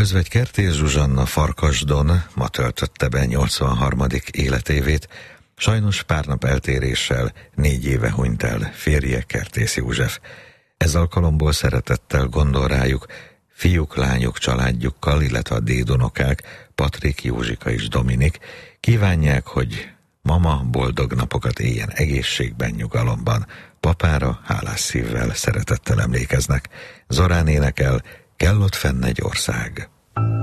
Özvegy Kertész Zsuzsanna Farkasdon ma töltötte be 83. életévét, sajnos pár nap eltéréssel 4 éve hunyt el férje, Kertész József. Ez alkalomból szeretettel gondol rájuk, fiúk, lányok családjukkal, illetve a dédunokák, Patrik, Józsika és Dominik kívánják, hogy mama boldog napokat éljen egészségben, nyugalomban. Papára hálás szívvel, szeretettel emlékeznek. Zorán énekel, kell ott fenn egy ország.